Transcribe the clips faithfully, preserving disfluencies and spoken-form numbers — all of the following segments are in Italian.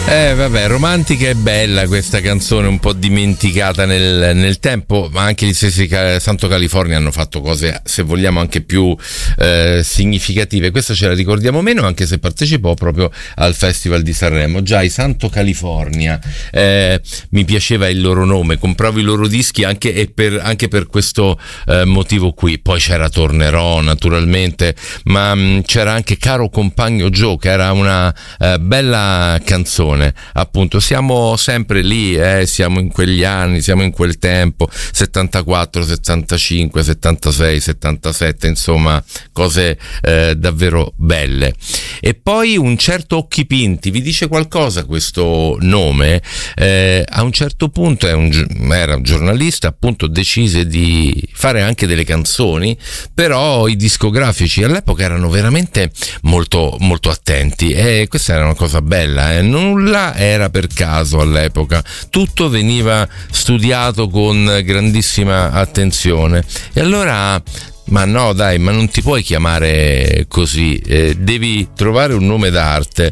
Eh vabbè, romantica e bella questa canzone, un po' dimenticata nel, nel tempo, ma anche gli stessi Santo California hanno fatto cose, se vogliamo, anche più eh, significative. Questa ce la ricordiamo meno, anche se partecipò proprio al Festival di Sanremo. Già i Santo California, eh, mi piaceva il loro nome, compravo i loro dischi anche, e per, anche per questo eh, motivo qui. Poi c'era Tornerò, naturalmente, ma mh, c'era anche Caro Compagno Joe, che era una eh, bella canzone. Appunto, siamo sempre lì, eh, siamo in quegli anni, siamo in quel tempo, settantaquattro, settantacinque, settantasei, settantasette, insomma, cose eh, davvero belle. E poi un certo Occhi Pinti, vi dice qualcosa questo nome? Eh, a un certo punto è un, era un giornalista, appunto, decise di fare anche delle canzoni, però i discografici all'epoca erano veramente molto molto attenti, e questa era una cosa bella, eh. Nulla era per caso all'epoca, tutto veniva studiato con grandissima attenzione. E allora, ma no dai, ma non ti puoi chiamare così, eh, devi trovare un nome d'arte.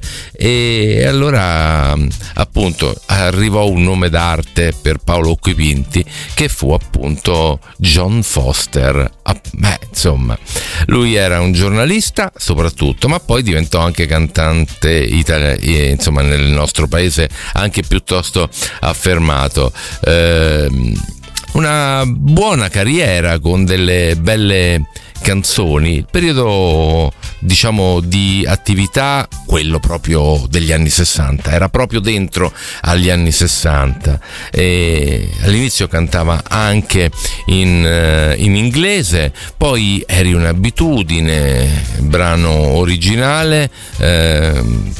E allora, appunto, arrivò un nome d'arte per Paolo Occhipinti, che fu appunto John Foster. Ah, beh, insomma, lui era un giornalista soprattutto, ma poi diventò anche cantante italiano, insomma, nel nostro paese anche piuttosto affermato. Ehm, Una buona carriera con delle belle canzoni. Il periodo, diciamo, di attività, quello proprio degli anni sessanta, era proprio dentro agli anni sessanta, e all'inizio cantava anche in, in inglese, poi Eri un'abitudine, brano originale eh,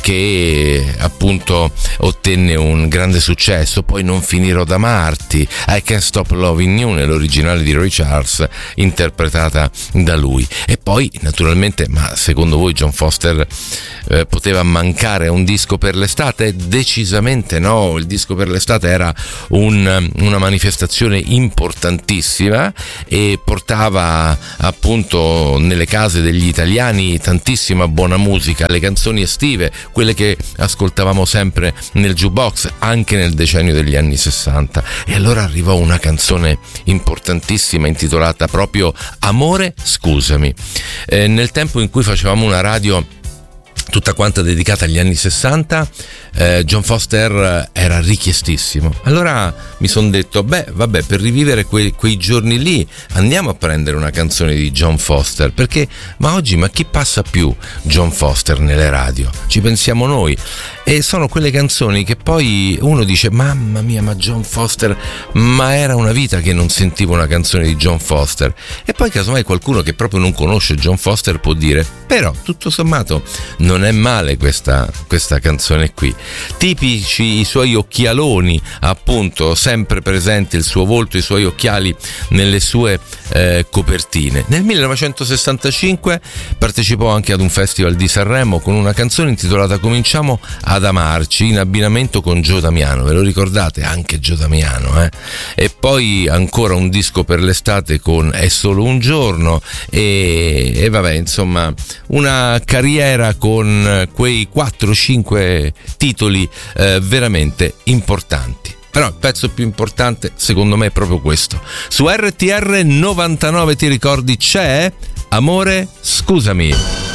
che appunto ottenne un grande successo. Poi Non finirò d'amarti, I Can't Stop Loving You, nell'originale di Ray Charles, interpretata da lui. E poi, naturalmente, ma secondo voi John Foster eh, poteva mancare un disco per l'estate? Decisamente no. Il disco per l'estate era un, una manifestazione importantissima, e portava appunto nelle case degli italiani tantissima buona musica, le canzoni estive, quelle che ascoltavamo sempre nel jukebox anche nel decennio degli anni sessanta. E allora arrivò una canzone importantissima intitolata proprio Amore, scusami. Eh, nel tempo in cui facevamo una radio tutta quanta dedicata agli anni sessanta, eh, John Foster era richiestissimo. Allora mi sono detto, beh, vabbè, per rivivere quei, quei giorni lì andiamo a prendere una canzone di John Foster, perché ma oggi ma chi passa più John Foster nelle radio? Ci pensiamo noi. E sono quelle canzoni che poi uno dice, mamma mia, ma John Foster, ma era una vita che non sentivo una canzone di John Foster. E poi casomai qualcuno che proprio non conosce John Foster può dire, però tutto sommato non è male questa, questa canzone qui. Tipici i suoi occhialoni, appunto, sempre presente il suo volto, i suoi occhiali nelle sue eh, copertine. Nel millenovecentosessantacinque partecipò anche ad un festival di Sanremo con una canzone intitolata Cominciamo ad amarci, in abbinamento con Gio Damiano. Ve lo ricordate? Anche Gio Damiano, eh? E poi ancora un disco per l'estate con È solo un giorno, e, e vabbè, insomma, una carriera con quei quattro cinque titoli eh, veramente importanti. Però il pezzo più importante secondo me è proprio questo. Su R T R novantanove, ti ricordi, c'è Amore, scusami.